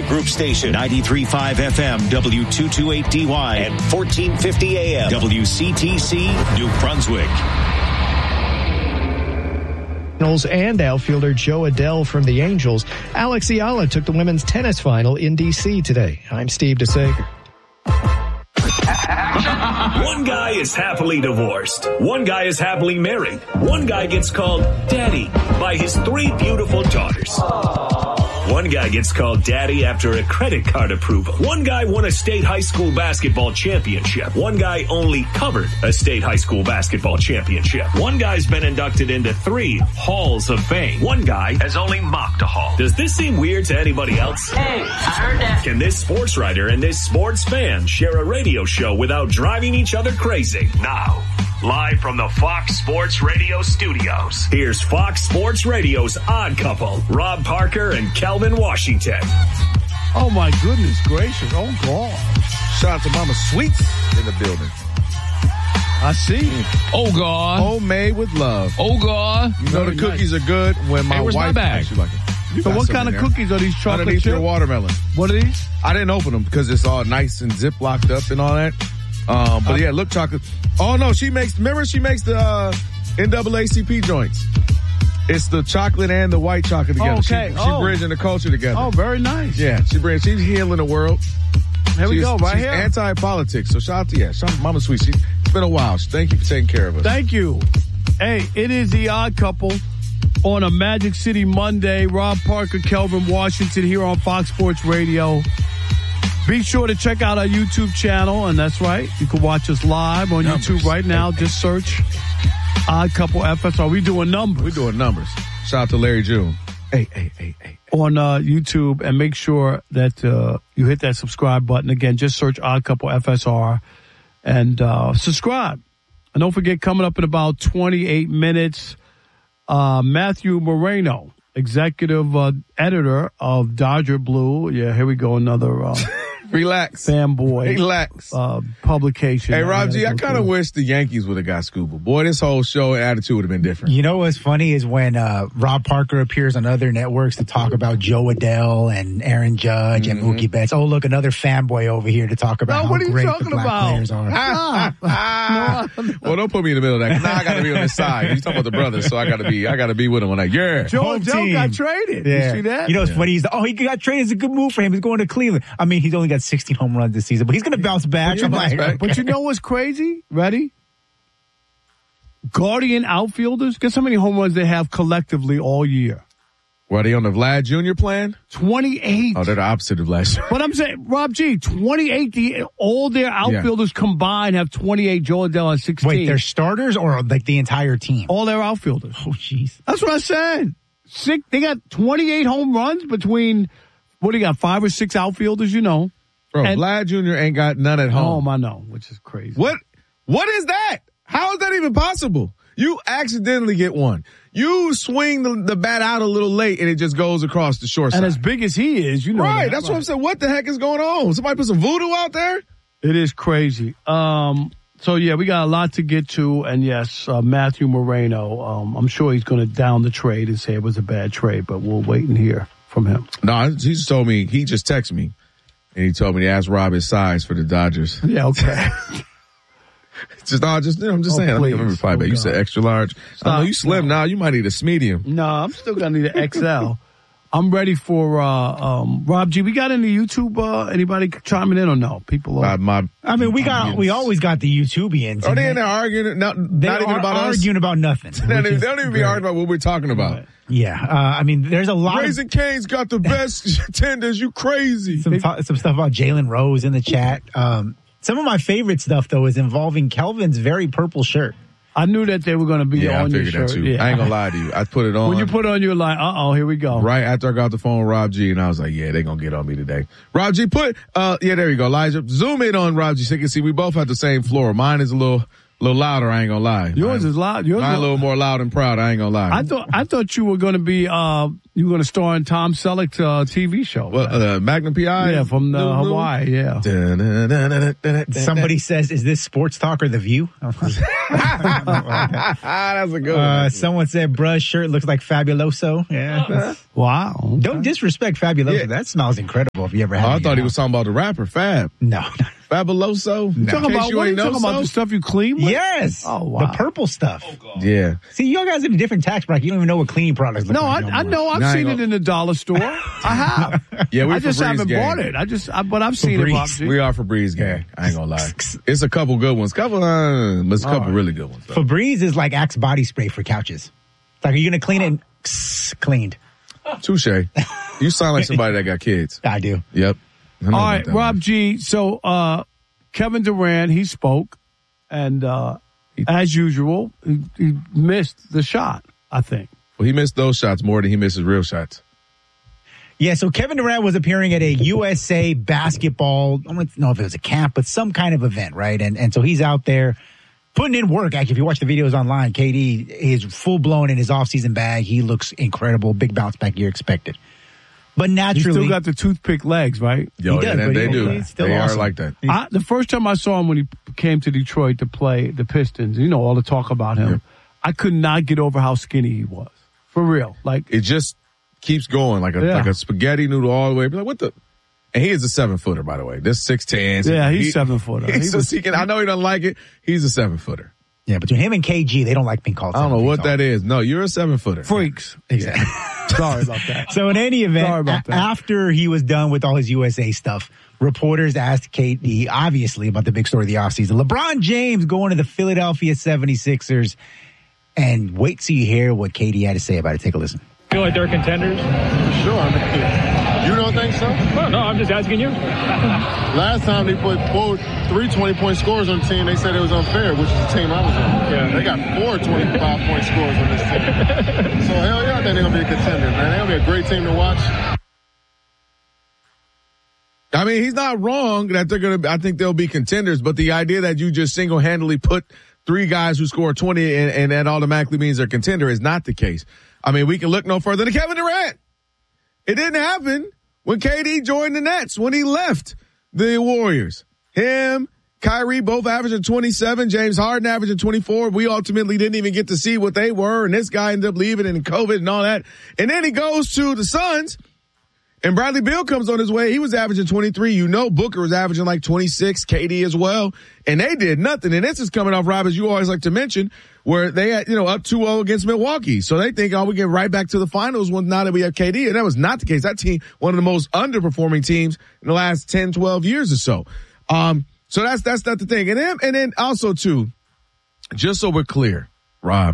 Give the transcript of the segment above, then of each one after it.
Group Station, 93.5 FM, W228DY, and 1450 AM, WCTC, New Brunswick. And outfielder Jo Adell from the Angels. Alex Ayala took the women's tennis final in D.C. today. I'm Steve DeSager. One guy is happily divorced. One guy is happily married. One guy gets called Daddy by his 3 beautiful daughters. One guy gets called Daddy after a credit card approval. One guy won a state high school basketball championship. One guy only covered a state high school basketball championship. One guy's been inducted into 3 halls of fame. One guy has only mocked a hall. Does this seem weird to anybody else? Hey, I heard that. Can this sports writer and this sports fan share a radio show without driving each other crazy? Now, live from the Fox Sports Radio studios, here's Fox Sports Radio's Odd Couple, Rob Parker and Kelvin Washington. Oh, my goodness gracious. Oh, God. Shout out to Mama Sweets in the building. I see. Oh, God. Homemade with love. Oh, God. You know the cookies are good when my where's wife my bag? actually like it. So what kind of cookies are these? Chocolate Underneath chip? your watermelon. What are these? I didn't open them because it's all nice and zip locked up and all that. But yeah, look, chocolate. Oh no, she makes the NAACP joints. It's the chocolate and the white chocolate together. Okay. She's bridging the culture together. Oh, very nice. Yeah, she's healing the world. Here we go, right she's here. Anti-politics. So shout out to Mama Sweet. It's been a while. Thank you for taking care of us. Thank you. Hey, it is the Odd Couple on a Magic City Monday. Rob Parker, Kelvin Washington here on Fox Sports Radio. Be sure to check out our YouTube channel, and that's right. You can watch us live on YouTube right now. Just search Odd Couple FSR. We doing numbers. We're doing numbers. Shout out to Larry June. Hey. On YouTube, and make sure that you hit that subscribe button. Again, just search Odd Couple FSR and subscribe. And don't forget, coming up in about 28 minutes, Matthew Moreno, executive editor of Dodger Blue. Yeah, here we go, another Relax. fanboy Relax. Publication. Hey, Rob G, I kind of wish the Yankees would have got Scuba. Boy, this whole show and attitude would have been different. You know what's funny is when Rob Parker appears on other networks to talk about Jo Adell and Aaron Judge and Mookie Betts. Oh, look, another fanboy over here to talk about how great the black players are. Well, don't put me in the middle of that. 'Cause now I got to be on his side. He's talking about the brothers, so I got to be with him on that. Yeah. Jo Adell got traded. Yeah. You see that? You know, it's funny. He got traded. It's a good move for him. He's going to Cleveland. I mean, he's only got 16 home runs this season, but he's going to bounce back. But you know what's crazy? Ready? Guardian outfielders, guess how many home runs they have collectively all year? Were they on the Vlad Jr. plan? 28. Oh, they're the opposite of last year. But I'm saying, Rob G, 28. All their outfielders combined have 28. Jo Adell has 16. Wait, they're starters or like the entire team? All their outfielders. Oh, jeez. That's what I said. They got 28 home runs between, what do you got, 5 or 6 outfielders, you know. Bro, Vlad Jr. ain't got none at home. I know, which is crazy. What is that? How is that even possible? You accidentally get one. You swing the bat out a little late and it just goes across the short side. And as big as he is, you know. Right, that's what I'm saying. What the heck is going on? Somebody put some voodoo out there? It is crazy. So, yeah, we got a lot to get to. And, yes, Matthew Moreno, I'm sure he's going to down the trade and say it was a bad trade, but we'll wait and hear from him. No, he just told me, he just texted me, and he told me to ask Rob his size for the Dodgers. Yeah, okay. I'm just saying. I think I remember you said extra large. I know you slim now. You might need a medium. No, I'm still going to need an XL. I'm ready for Rob G. We got any YouTube? Anybody chiming in or no? People are. We always got the YouTubians. Are they in there arguing? Not even about us? Arguing about nothing. They don't even be arguing about what we're talking about. Right. Yeah. There's a lot. Raising Cane's got the best tenders. You crazy. Some stuff about Jalen Rose in the chat. Some of my favorite stuff, though, is involving Kelvin's very purple shirt. I knew that they were going to be on your shirt. I figured that, too. Yeah. I ain't going to lie to you. I put it on. When you put it on, you were like, here we go. Right after I got the phone with Rob G, and I was like, yeah, they're going to get on me today. Rob G, there you go, Elijah. Zoom in on Rob G so you can see we both have the same floor. Mine is a little A little louder, I ain't gonna lie. Yours is loud. Mine a little more loud and proud, I ain't gonna lie. I thought you were gonna be you were gonna star in Tom Selleck's TV show. Well, Magnum PI? Yeah, from Hawaii, yeah. Somebody says, is this Sports Talk or The View? That's a good one. Someone said, bruh's shirt looks like Fabuloso. Yeah. Wow. Don't disrespect Fabuloso. Yeah. That smells incredible if you ever had it. I thought he was talking about the rapper Fab. No. Fabuloso? No. Talking about the stuff you clean with? Yes. Oh, wow. The purple stuff. Oh, God. Yeah. See, you guys in a different tax bracket. You don't even know what cleaning products look like. I know. I've seen it in the dollar store. I have. Yeah, I just haven't bought it. But I've seen it, Bob G. We are Febreze gang. I ain't gonna lie. It's a couple good ones. But it's a couple really good ones. Though. Febreze is like Axe body spray for couches. It's like, are you gonna clean it? Cleaned. Touche. You sound like somebody that got kids. I do. Yep. All right, Rob G. So, Kevin Durant, he spoke, and as usual, he missed the shot, I think. Well, he missed those shots more than he misses real shots. Yeah, so Kevin Durant was appearing at a USA basketball, I don't know if it was a camp, but some kind of event, right? And so he's out there putting in work. Actually, if you watch the videos online, KD is full-blown in his offseason bag. He looks incredible. Big bounce back year expected. But naturally, he still got the toothpick legs, right? Yo, he does, they do. They awesome. are like that. The first time I saw him when he came to Detroit to play the Pistons, all the talk about him, yeah. I could not get over how skinny he was. For real. Like, it just keeps going like a spaghetti noodle all the way. Like, what the? And he is a 7-footer, by the way. This 6'10". Yeah, he's 7-footer. I know he doesn't like it. He's a 7-footer. Yeah, between him and KG, they don't like being called. I don't know what that is. No, you're a 7-footer. Freaks. Exactly. Sorry about that. So in any event, after he was done with all his USA stuff, reporters asked KD, obviously, about the big story of the offseason. LeBron James going to the Philadelphia 76ers. And wait till you hear what KD had to say about it. Take a listen. Feel like they're contenders? For sure. You don't think so? Well, no, I'm just asking you. Last time they put 3 20-point scores on the team, they said it was unfair, which is the team I was on. Yeah. They got 4 25-point scores on this team. So, hell yeah, I think they're going to be a contender, man. They're going to be a great team to watch. I mean, he's not wrong that I think they'll be contenders, but the idea that you just single-handedly put 3 guys who score 20 and that automatically means they're a contender is not the case. I mean, we can look no further than Kevin Durant. It didn't happen when KD joined the Nets, when he left the Warriors. Him, Kyrie both averaging 27, James Harden averaging 24. We ultimately didn't even get to see what they were, and this guy ended up leaving and COVID and all that. And then he goes to the Suns, and Bradley Beal comes on his way. He was averaging 23. Booker was averaging like 26, KD as well. And they did nothing. And this is coming off, Rob, as you always like to mention, where they had, up 2-0 against Milwaukee. So they think, we get right back to the finals now that we have KD. And that was not the case. That team, one of the most underperforming teams in the last 10, 12 years or so. So that's not the thing. And then also too, just so we're clear, Rob,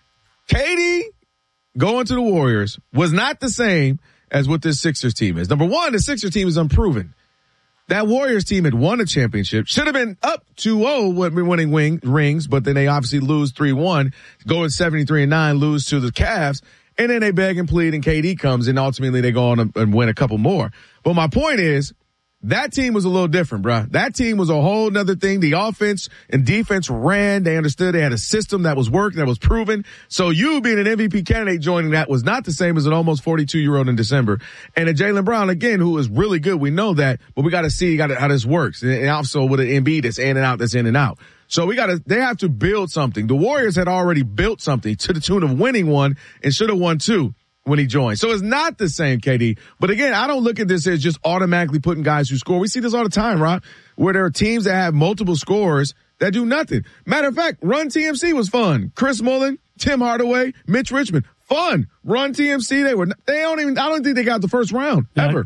KD going to the Warriors was not the same as what this Sixers team is. Number one, the Sixers team is unproven. That Warriors team had won a championship, should have been up 2-0 winning rings, but then they obviously lose 3-1, going 73-9, lose to the Cavs, and then they beg and plead and KD comes and ultimately they go on and win a couple more. But my point is, that team was a little different, bruh. That team was a whole nother thing. The offense and defense ran. They understood they had a system that was working, that was proven. So you being an MVP candidate joining that was not the same as an almost 42-year-old in December. And a Jaylen Brown, again, who is really good. We know that, but we got to see how this works. And also with an Embiid that's in and out, that's in and out. So they have to build something. The Warriors had already built something to the tune of winning one and should have won 2. When he joined. So it's not the same, KD. But again, I don't look at this as just automatically putting guys who score. We see this all the time, Rob, where there are teams that have multiple scorers that do nothing. Matter of fact, Run TMC was fun. Chris Mullin, Tim Hardaway, Mitch Richmond. Fun. Run TMC, I don't think they got the first round ever.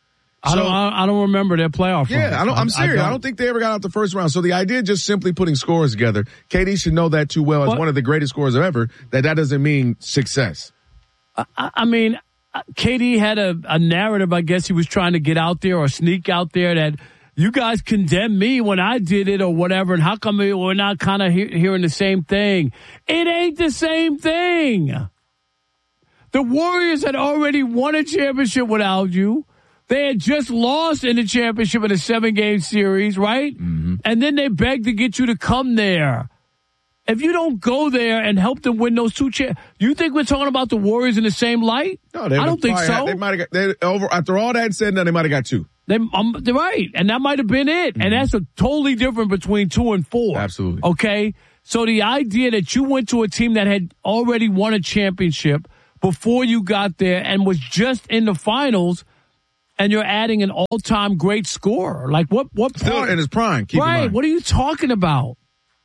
I don't remember their playoff run. Yeah, I'm serious. I don't think they ever got out the first round. So the idea of just simply putting scores together, KD should know that too well as one of the greatest scorers ever, that doesn't mean success. I mean, KD had a narrative, I guess he was trying to get out there or sneak out there that you guys condemned me when I did it or whatever, and how come we're not kind of hearing the same thing? It ain't the same thing. The Warriors had already won a championship without you. They had just lost in the championship in a 7-game series, right? Mm-hmm. And then they begged to get you to come there. If you don't go there and help them win those two you think we're talking about the Warriors in the same light? No, I don't think so. They might have got over after all that said. They might have got 2. They're right, and that might have been it. Mm-hmm. And that's a totally different between 2 and 4. Absolutely. Okay, so the idea that you went to a team that had already won a championship before you got there and was just in the finals, and you're adding an all-time great scorer, like what? Still in his prime, keep in mind. What are you talking about?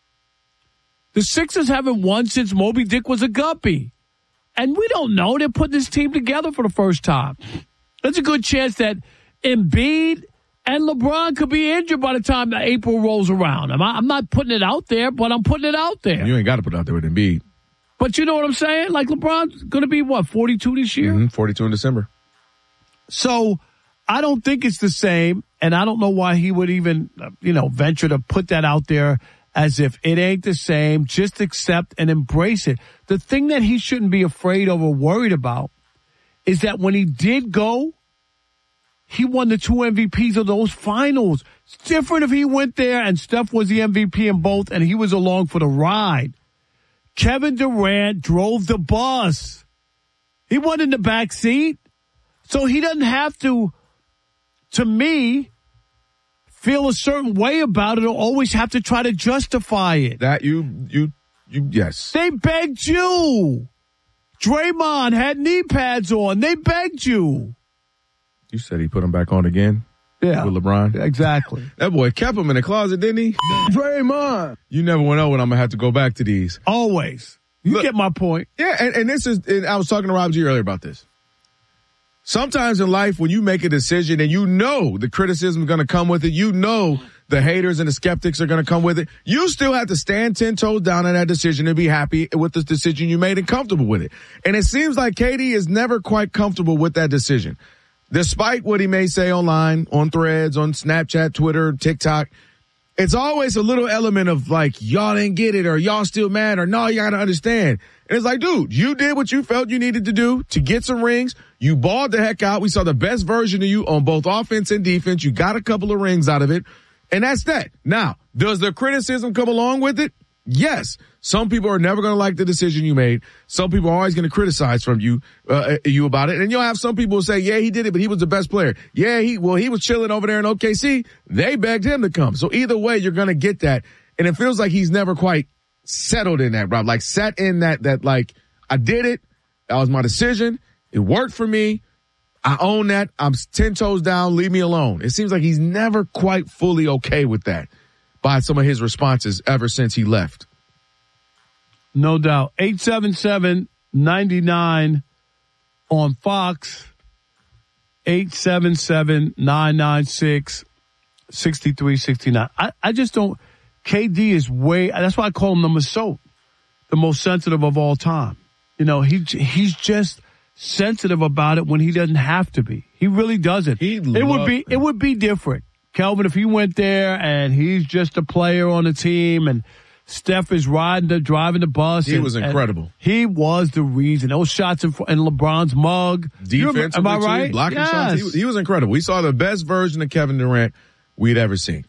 The Sixers haven't won since Moby Dick was a guppy. And we don't know. They're putting this team together for the first time. There's a good chance that Embiid and LeBron could be injured by the time April rolls around. I'm not putting it out there, but I'm putting it out there. You ain't got to put it out there with Embiid. But you know what I'm saying? Like LeBron's going to be, 42 this year? Mm-hmm, 42 in December. So I don't think it's the same, and I don't know why he would even, venture to put that out there as if it ain't the same. Just accept and embrace it. The thing that he shouldn't be afraid of or worried about is that when he did go, he won the 2 MVPs of those finals. It's different if he went there and Steph was the MVP in both and he was along for the ride. Kevin Durant drove the bus. He wasn't in the back seat. So he doesn't have to me, feel a certain way about it or always have to try to justify it. That yes. They begged you. Draymond had knee pads on. They begged you. You said he put them back on again? Yeah. With LeBron? Exactly. That boy kept him in the closet, didn't he? Draymond. You never know when I'm going to have to go back to these. Always. You get my point. Yeah, and this is, and I was talking to Rob G earlier about this. Sometimes in life, when you make a decision and you know the criticism is going to come with it, you know the haters and the skeptics are going to come with it, you still have to stand 10 toes down on that decision and be happy with the decision you made and comfortable with it. And it seems like KD is never quite comfortable with that decision. Despite what he may say online, on Threads, on Snapchat, Twitter, TikTok, it's always a little element of like, y'all didn't get it or y'all still mad or no, you got to understand. And it's like, dude, you did what you felt you needed to do to get some rings. You balled the heck out. We saw the best version of you on both offense and defense. You got a couple of rings out of it. And that's that. Now, does the criticism come along with it? Yes. Some people are never going to like the decision you made. Some people are always going to criticize from you about it. And you'll have some people who say, yeah, he did it, but he was the best player. Yeah, he was chilling over there in OKC. They begged him to come. So either way, you're going to get that. And it feels like he's never quite settled in that, Rob. Like sat in that like, I did it. That was my decision. It worked for me. I own that. I'm 10 toes down. Leave me alone. It seems like he's never quite fully okay with that by some of his responses ever since he left. No doubt. 877-99 on Fox. 877-996-6369. I just don't. KD is that's why I call him the Masot, the most sensitive of all time. He's just sensitive about it when he doesn't have to be. He really doesn't. It would be different, Kelvin, if he went there and he's just a player on the team and Steph is driving the bus. He was incredible. He was the reason. Those shots in LeBron's mug. Defensively, am I right? Blocking shots. He was incredible. We saw the best version of Kevin Durant we'd ever seen.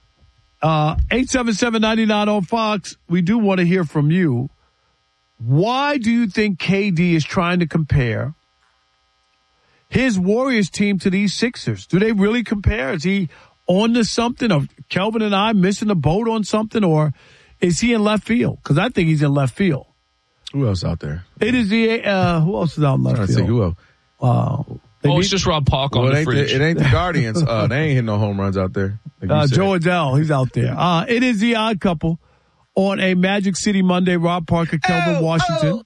877-99 on Fox. We do want to hear from you. Why do you think KD is trying to compare his Warriors team to these Sixers? Do they really compare? Is he on to something? Or Kelvin and I missing the boat on something? Or is he in left field? Because I think he's in left field. Who else out there? It is who else is out in left field? Who else? It's just Rob Park on the fridge. It ain't the Guardians. They ain't hitting no home runs out there. Like Joe Adele, he's out there. It is the Odd Couple on a Magic City Monday. Rob Parker, Kelvin Washington.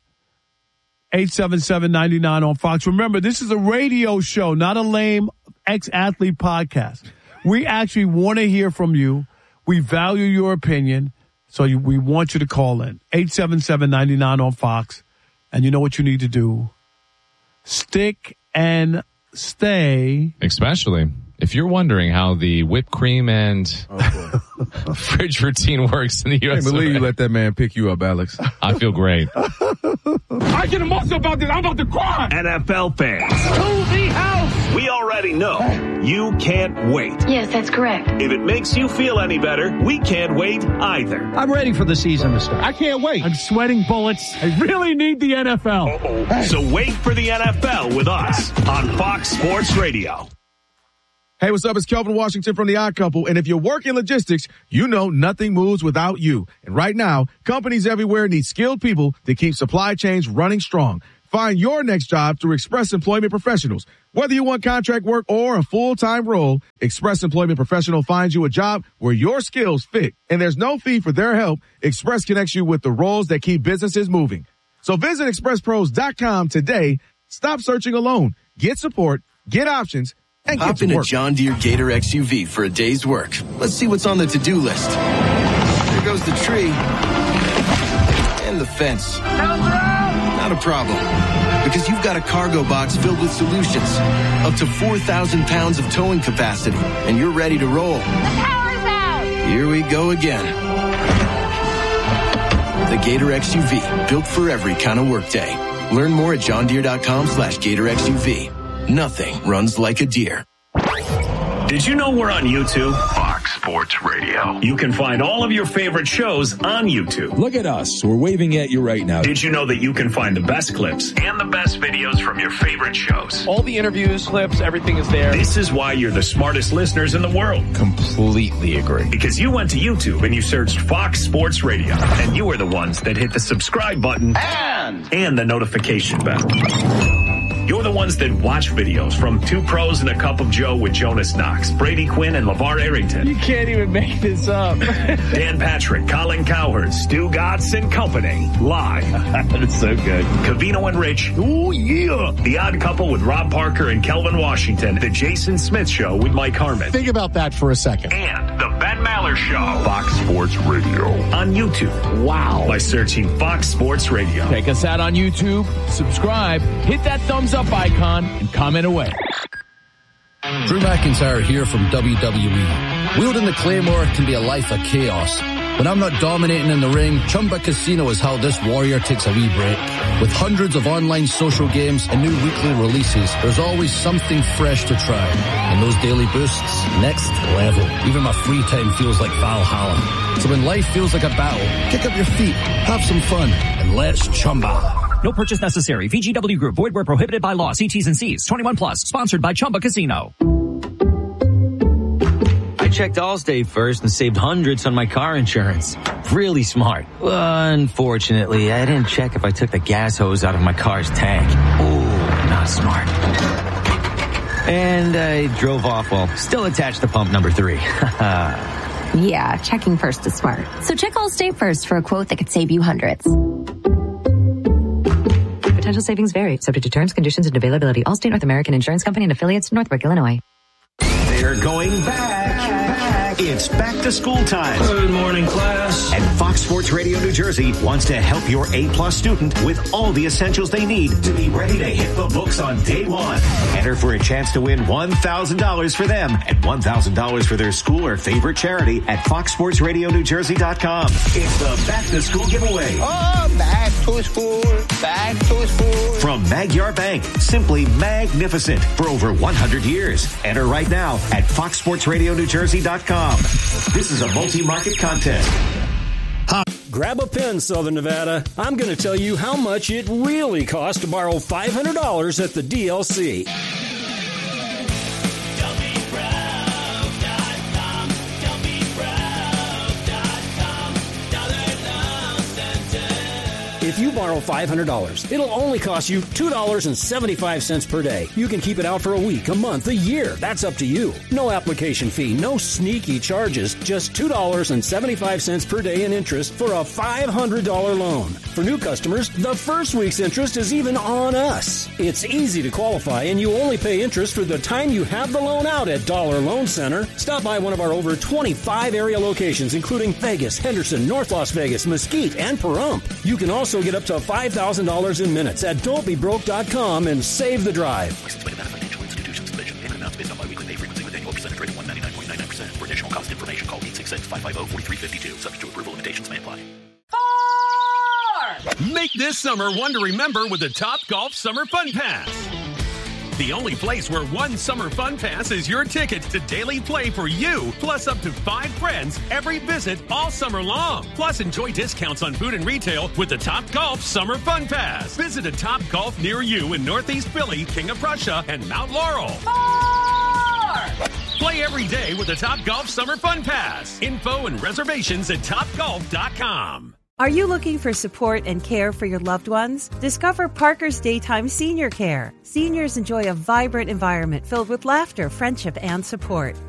877-99 on Fox. Remember, this is a radio show, not a lame ex-athlete podcast. We actually want to hear from you. We value your opinion, so we want you to call in. 877-99 on Fox. And you know what you need to do? Stick and stay. Especially If you're wondering how the whipped cream and fridge routine works in the U.S. I can't believe you let that man pick you up, Alex. I feel great. I get emotional about this. I'm about to cry. NFL fans. To the house. We already know you can't wait. Yes, that's correct. If it makes you feel any better, we can't wait either. I'm ready for the season to start. I can't wait. I'm sweating bullets. I really need the NFL. Hey. So wait for the NFL with us on Fox Sports Radio. Hey, what's up? It's Kelvin Washington from The Odd Couple. And if you work in logistics, you know nothing moves without you. And right now, companies everywhere need skilled people to keep supply chains running strong. Find your next job through Express Employment Professionals. Whether you want contract work or a full-time role, Express Employment Professional finds you a job where your skills fit. And there's no fee for their help. Express connects you with the roles that keep businesses moving. So visit expresspros.com today. Stop searching alone. Get support, get options, and hop in a John Deere Gator XUV for a day's work. Let's see what's on the to-do list. There goes the tree. And the fence. Not a problem. Because you've got a cargo box filled with solutions. Up to 4,000 pounds of towing capacity. And you're ready to roll. The power's out! Here we go again. The Gator XUV. Built for every kind of workday. Learn more at johndeere.com/Gator XUV. Nothing runs like a deer. Did you know we're on YouTube? Fox Sports Radio. You can find all of your favorite shows on YouTube. Look at us. We're waving at you right now. Did you know that you can find the best clips and the best videos from your favorite shows? All the interviews, clips, everything is there. This is why you're the smartest listeners in the world. Completely agree. Because you went to YouTube and you searched Fox Sports Radio. And you were the ones that hit the subscribe button and the notification bell. You're the ones that watch videos from Two Pros and a Cup of Joe with Jonas Knox, Brady Quinn, and LeVar Arrington. You can't even make this up. Dan Patrick, Colin Cowherd, Stu Gatz and Company. Live. That's so good. Covino and Rich. Ooh, yeah. The Odd Couple with Rob Parker and Kelvin Washington. The Jason Smith Show with Mike Harmon. Think about that for a second. And the Ben Maller Show. Fox Sports Radio. On YouTube. Wow. By searching Fox Sports Radio. Check us out on YouTube. Subscribe. Hit that thumbs up icon and comment away. Drew McIntyre here from WWE. Wielding the Claymore can be a life of chaos. When I'm not dominating in the ring, Chumba Casino is how this warrior takes a wee break. With hundreds of online social games and new weekly releases, there's always something fresh to try. And those daily boosts, next level. Even my free time feels like Valhalla. So when life feels like a battle, kick up your feet, have some fun, and let's Chumba. No purchase necessary. VGW Group. Void where prohibited by law. See T's and C's. 21 plus. Sponsored by Chumba Casino. I checked Allstate first and saved hundreds on my car insurance. Really smart. Unfortunately, I didn't check if I took the gas hose out of my car's tank. Ooh, not smart. And I drove off while still attached to pump number 3. Yeah, checking first is smart. So check Allstate first for a quote that could save you hundreds. Potential savings vary, subject to terms, conditions, and availability. Allstate North American Insurance Company and affiliates, Northbrook, Illinois. They're going back. It's back to school time. Good morning, class. And Fox Sports Radio New Jersey wants to help your A-plus student with all the essentials they need to be ready to hit the books on day one. Enter for a chance to win $1,000 for them and $1,000 for their school or favorite charity at foxsportsradionewjersey.com. It's the back to school giveaway. Oh, back to school, back to school. From Magyar Bank, simply magnificent for over 100 years. Enter right now at foxsportsradionewjersey.com. This is a multi-market contest. Grab a pen, Southern Nevada. I'm going to tell you how much it really costs to borrow $500 at the DLC. If you borrow $500, it'll only cost you $2.75 per day. You can keep it out for a week, a month, a year. That's up to you. No application fee, no sneaky charges, just $2.75 per day in interest for a $500 loan. For new customers, the first week's interest is even on us. It's easy to qualify, and you only pay interest for the time you have the loan out at Dollar Loan Center. Stop by one of our over 25 area locations, including Vegas, Henderson, North Las Vegas, Mesquite, and Pahrump. You can also get up to $5,000 in minutes at don'tbebroke.com and save the drive. frequency with annual percentage rate of 199.99%. For additional cost information, call 866-550-4352. Subject to approval, limitations may apply. Make this summer one to remember with the Top Golf Summer Fun Pass. The only place where one summer fun pass is your ticket to daily play for you, plus up to 5 friends every visit all summer long. Plus enjoy discounts on food and retail with the Top Golf Summer Fun Pass. Visit a Top Golf near you in Northeast Philly, King of Prussia, and Mount Laurel. Play every day with the Top Golf Summer Fun Pass. Info and reservations at topgolf.com. Are you looking for support and care for your loved ones? Discover Parker's Daytime Senior Care. Seniors enjoy a vibrant environment filled with laughter, friendship, and support.